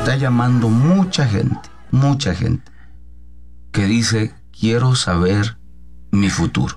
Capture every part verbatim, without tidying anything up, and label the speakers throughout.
Speaker 1: está llamando mucha gente, mucha gente, que dice, quiero saber mi futuro.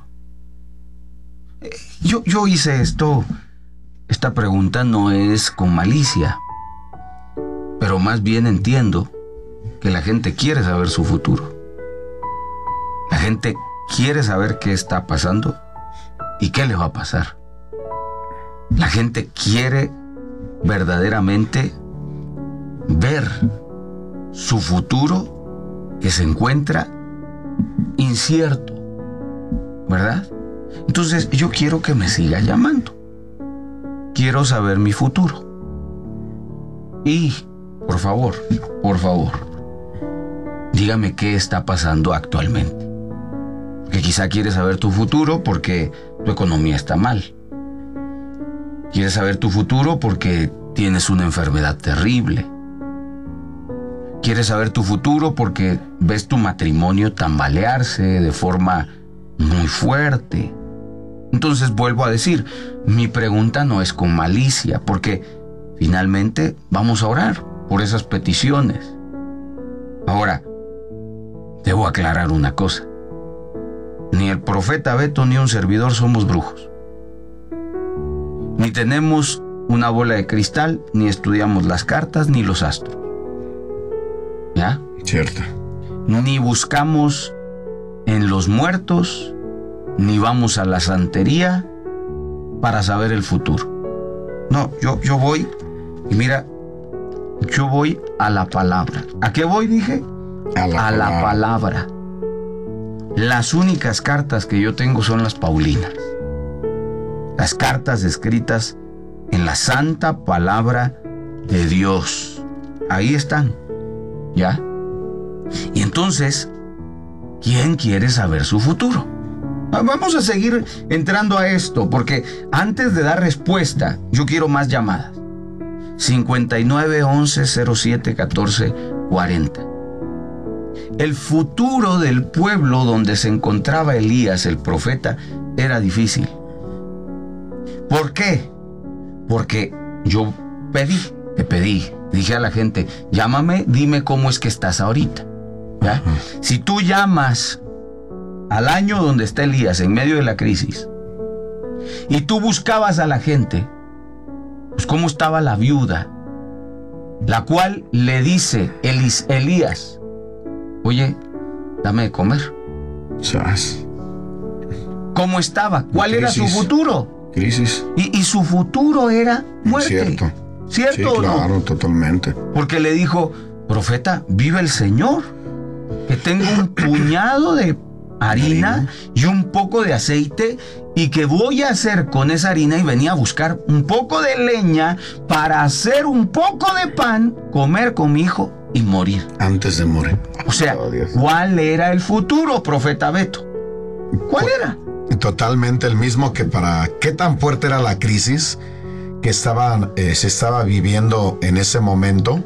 Speaker 1: Yo, yo hice esto, esta pregunta no es con malicia, pero más bien entiendo que la gente quiere saber su futuro. La gente quiere saber qué está pasando y qué le va a pasar. La gente quiere verdaderamente ver su futuro que se encuentra incierto, ¿verdad? Entonces yo quiero que me siga llamando. Quiero saber mi futuro. Y, por favor, por favor, dígame qué está pasando actualmente. Que quizá quieres saber tu futuro porque tu economía está mal. Quieres saber tu futuro porque tienes una enfermedad terrible. Quieres saber tu futuro porque ves tu matrimonio tambalearse de forma muy fuerte. Entonces vuelvo a decir, mi pregunta no es con malicia, porque finalmente vamos a orar por esas peticiones. Ahora, debo aclarar una cosa. Ni el profeta Beto ni un servidor somos brujos. Ni tenemos una bola de cristal, ni estudiamos las cartas, ni los astros. ¿Ya?
Speaker 2: Cierto.
Speaker 1: Ni buscamos en los muertos, ni vamos a la santería para saber el futuro. No, yo, yo voy, y mira, yo voy a la palabra. ¿A qué voy, dije?
Speaker 2: A la,
Speaker 1: a la palabra. Las únicas cartas que yo tengo son las paulinas. Las cartas escritas en la santa palabra de Dios. Ahí están. ¿Ya? Y entonces, ¿quién quiere saber su futuro? Vamos a seguir entrando a esto, porque antes de dar respuesta, yo quiero más llamadas. cincuenta y nueve, once, cero siete, catorce, cuarenta. El futuro del pueblo donde se encontraba Elías, el profeta, era difícil. ¿Por qué? Porque yo pedí, te pedí, dije a la gente, llámame, dime cómo es que estás ahorita. ¿Ya? Uh-huh. Si tú llamas al año donde está Elías, en medio de la crisis, y tú buscabas a la gente, pues cómo estaba la viuda, la cual le dice Elis, Elías, oye, dame de comer.
Speaker 2: ¿Sabes?
Speaker 1: ¿Cómo estaba? ¿Cuál crisis, era su futuro?
Speaker 2: Crisis.
Speaker 1: Y, y su futuro era muerte.
Speaker 2: Cierto.
Speaker 1: ¿Cierto
Speaker 2: sí,
Speaker 1: o no?
Speaker 2: Claro, totalmente.
Speaker 1: Porque le dijo, profeta, vive el Señor, que tengo un puñado de harina, harina y un poco de aceite, y que voy a hacer con esa harina, y venía a buscar un poco de leña para hacer un poco de pan, comer con mi hijo y morir.
Speaker 2: Antes de morir.
Speaker 1: O sea, oh, ¿cuál era el futuro, profeta Beto? ¿Cuál
Speaker 2: pues,
Speaker 1: era?
Speaker 2: Totalmente el mismo. Que para qué tan fuerte era la crisis que estaban, eh, se estaba viviendo en ese momento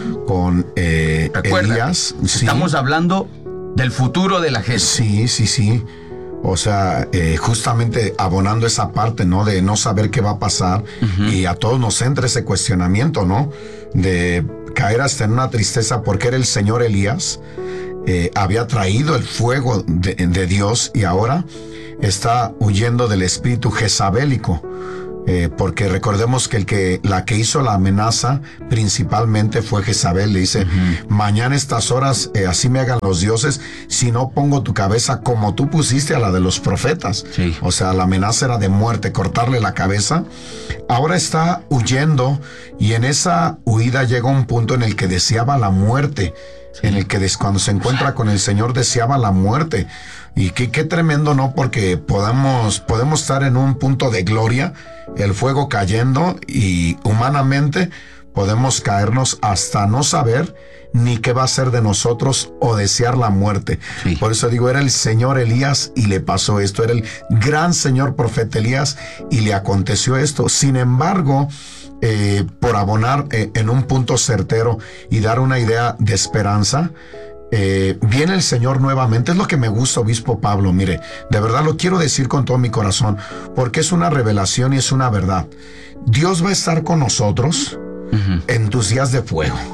Speaker 2: con eh, Elías.
Speaker 1: Sí. Estamos hablando del futuro de la gente.
Speaker 2: Sí, sí, sí. O sea, eh, justamente abonando esa parte, ¿no? De no saber qué va a pasar. Uh-huh. Y a todos nos entra ese cuestionamiento, ¿no? De caer hasta en una tristeza, porque era el señor Elías. Eh, había traído el fuego de, de Dios, y ahora está huyendo del espíritu jezabélico. Eh, porque recordemos que, el que la que hizo la amenaza principalmente fue Jezabel. Le dice, uh-huh. mañana a estas horas eh, así me hagan los dioses si no pongo tu cabeza como tú pusiste a la de los profetas.
Speaker 1: Sí.
Speaker 2: O sea, la amenaza era de muerte, cortarle la cabeza. Ahora está huyendo, y en esa huida llega un punto en el que deseaba la muerte. Sí. En el que des, cuando se encuentra con el Señor deseaba la muerte. Y qué, qué tremendo, ¿no? Porque podemos, podemos estar en un punto de gloria, el fuego cayendo, y humanamente podemos caernos hasta no saber ni qué va a ser de nosotros o desear la muerte. Sí. Por eso digo, era el señor Elías y le pasó esto, era el gran señor profeta Elías y le aconteció esto. Sin embargo, eh, por abonar eh, en un punto certero y dar una idea de esperanza, Eh, viene el Señor nuevamente. Es lo que me gusta, obispo Pablo. Mire, de verdad lo quiero decir con todo mi corazón, porque es una revelación y es una verdad. Dios va a estar con nosotros uh-huh. en tus días de fuego. Sí.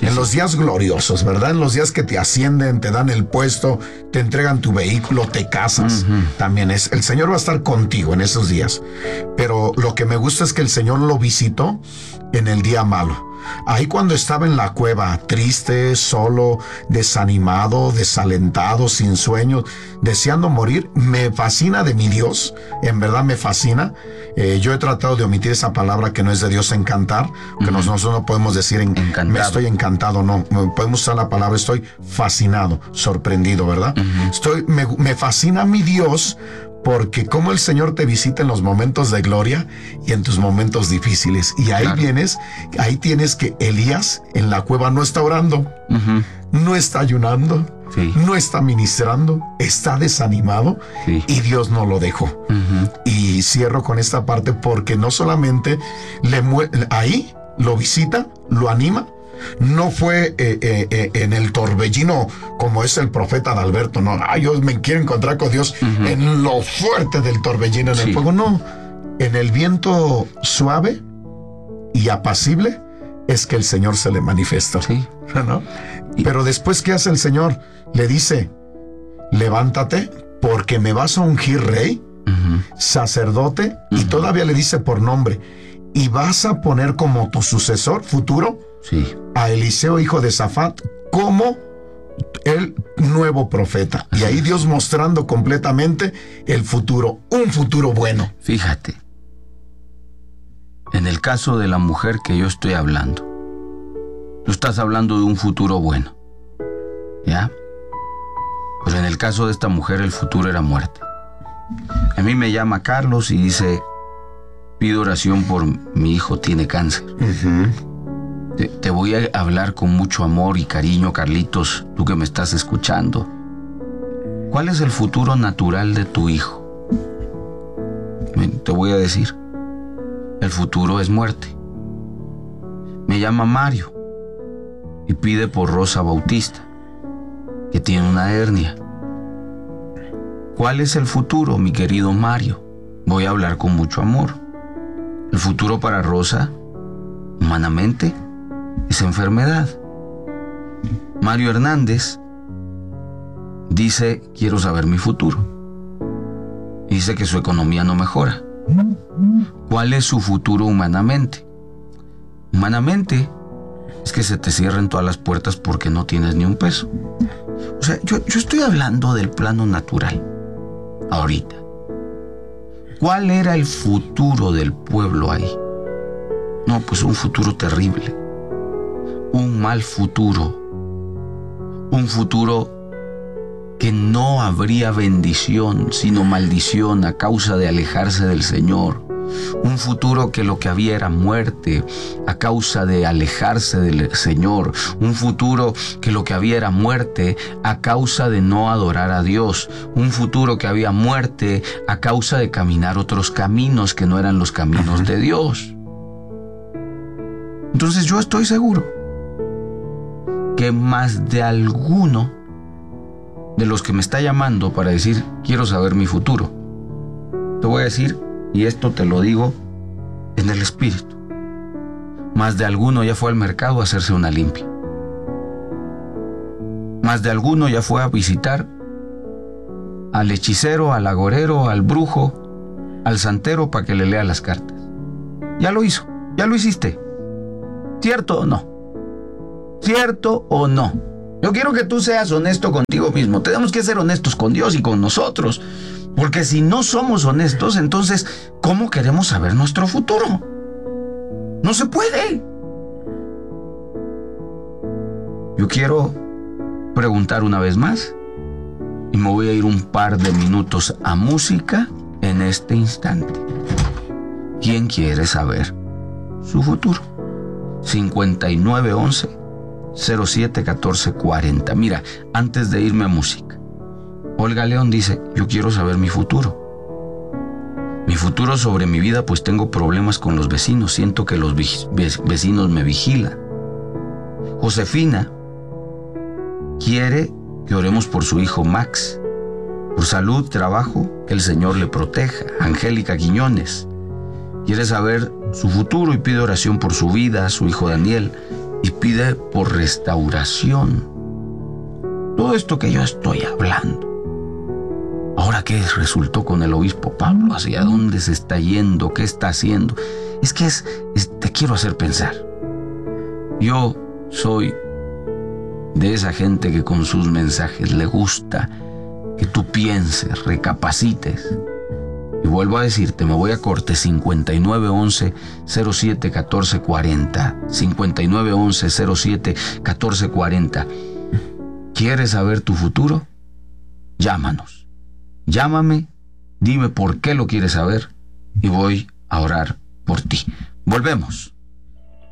Speaker 2: en
Speaker 1: sí.
Speaker 2: los días gloriosos, ¿verdad? En los días que te ascienden, te dan el puesto, te entregan tu vehículo, te casas.
Speaker 1: Ujú.
Speaker 2: También es, el Señor va a estar contigo en esos días. Pero lo que me gusta es que el Señor lo visitó en el día malo. Ahí cuando estaba en la cueva, triste, solo, desanimado, desalentado, sin sueños, deseando morir, me fascina de mi Dios, en verdad me fascina. Eh, yo he tratado de omitir esa palabra que no es de Dios, encantar, que
Speaker 1: Ujú.
Speaker 2: nosotros no podemos decir en,
Speaker 1: Encantado.
Speaker 2: me estoy encantado, no, podemos usar la palabra estoy fascinado, sorprendido, ¿verdad?
Speaker 1: Ujú.
Speaker 2: Estoy, me, me fascina mi Dios, porque como el Señor te visita en los momentos de gloria y en tus momentos difíciles. Y ahí
Speaker 1: Claro.
Speaker 2: vienes, ahí tienes que Elías en la cueva no está orando,
Speaker 1: Ujú.
Speaker 2: no está ayunando,
Speaker 1: Sí.
Speaker 2: no está ministrando, está desanimado
Speaker 1: Sí.
Speaker 2: y Dios no lo dejó.
Speaker 1: Ujú.
Speaker 2: Y cierro con esta parte porque no solamente le mue- ahí lo visita, lo anima. No fue eh, eh, eh, en el torbellino como es el profeta Adalberto, no, ay, yo me quiero encontrar con Dios
Speaker 1: Ujú.
Speaker 2: en lo fuerte del torbellino, en
Speaker 1: Sí.
Speaker 2: el fuego, no, en el viento suave y apacible es que el Señor se le manifiesta,
Speaker 1: Sí.
Speaker 2: ¿no?
Speaker 1: Y-
Speaker 2: Pero después, ¿qué hace el Señor? Le dice, levántate porque me vas a ungir rey,
Speaker 1: Ujú.
Speaker 2: sacerdote, y
Speaker 1: Ujú.
Speaker 2: todavía le dice por nombre, y vas a poner como tu sucesor futuro
Speaker 1: Sí.
Speaker 2: a Eliseo, hijo de Safat, como el nuevo profeta. Y ahí Dios mostrando completamente el futuro, un futuro bueno.
Speaker 1: Fíjate, en el caso de la mujer que yo estoy hablando, tú estás hablando de un futuro bueno, ¿ya? Pero en el caso de esta mujer el futuro era muerte. A mí me llama Carlos y dice, pido oración por mi hijo, tiene cáncer. Te, te voy a hablar con mucho amor y cariño, Carlitos, tú que me estás escuchando. ¿Cuál es el futuro natural de tu hijo? Te voy a decir, el futuro es muerte. Me llama Mario y pide por Rosa Bautista, que tiene una hernia. ¿Cuál es el futuro, mi querido Mario? Voy a hablar con mucho amor. El futuro para Rosa, humanamente, es enfermedad. Mario Hernández dice, quiero saber mi futuro. Dice que su economía no mejora. ¿Cuál es su futuro humanamente? Humanamente es que se te cierren todas las puertas porque no tienes ni un peso. O sea, yo, yo estoy hablando del plano natural ahorita. ¿Cuál era el futuro del pueblo ahí? No, pues un futuro terrible. Un mal futuro. Un futuro que no habría bendición, sino maldición a causa de alejarse del Señor. Un futuro que lo que había era muerte a causa de alejarse del Señor. Un futuro que lo que había era muerte a causa de no adorar a Dios. Un futuro que había muerte a causa de caminar otros caminos que no eran los caminos de Dios. Entonces yo estoy seguro que más de alguno de los que me está llamando para decir quiero saber mi futuro, te voy a decir, y esto te lo digo en el espíritu, más de alguno ya fue al mercado a hacerse una limpia. Más de alguno ya fue a visitar al hechicero, al agorero, al brujo, al santero para que le lea las cartas. Ya lo hizo, ya lo hiciste. ¿Cierto o no? ¿Cierto o no? Yo quiero que tú seas honesto contigo mismo. Tenemos que ser honestos con Dios y con nosotros. Porque si no somos honestos, entonces, ¿cómo queremos saber nuestro futuro? No se puede. Yo quiero preguntar una vez más y me voy a ir un par de minutos a música en este instante. ¿Quién quiere saber su futuro? cincuenta y nueve once cero siete catorce cuarenta. Mira, antes de irme a música, Olga León dice, yo quiero saber mi futuro. Mi futuro sobre mi vida, pues tengo problemas con los vecinos. Siento que los vecinos me vigilan. Josefina quiere que oremos por su hijo Max. Por salud, trabajo, que el Señor le proteja. Angélica Quiñones quiere saber su futuro y pide oración por su vida, su hijo Daniel y pide por restauración. Todo esto que yo estoy hablando. Ahora, ¿qué resultó con el obispo Pablo? ¿Hacia dónde se está yendo? ¿Qué está haciendo? Es que es, es, te quiero hacer pensar. Yo soy de esa gente que con sus mensajes le gusta que tú pienses, recapacites. Y vuelvo a decirte, me voy a corte cincuenta y nueve once cero siete catorce cuarenta. cincuenta y nueve once cero siete catorce cuarenta. ¿Quieres saber tu futuro? Llámanos. Llámame, dime por qué lo quieres saber y voy a orar por ti. Volvemos.